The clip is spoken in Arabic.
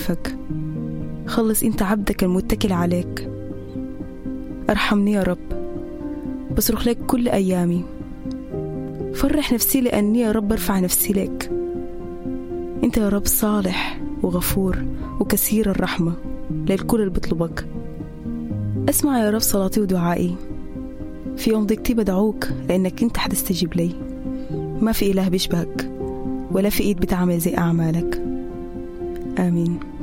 بحلفك. خلص أنت عبدك المتكل عليك. ارحمني يا رب، بصرخ لك كل أيامي. فرح نفسي لأني يا رب ارفع نفسي لك. أنت يا رب صالح وغفور وكثير الرحمة للكل اللي بطلبك. اسمع يا رب صلاتي ودعائي. في يوم ضيقتي بدعوك لأنك أنت حتستجيب لي. ما في إله بيشبهك ولا في إيد بتعمل زي أعمالك. آمين.